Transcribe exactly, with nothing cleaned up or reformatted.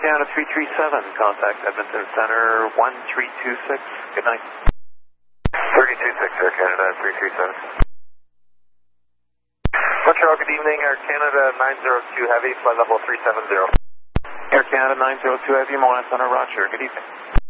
Canada three three seven, contact Edmonton Center one three two six. Good night. three two six, Air Canada three three seven. Montreal, good evening. Air Canada nine zero two Heavy, flight level three seven zero. Air Canada nine zero two Heavy, Mona Center, Roger. Good evening.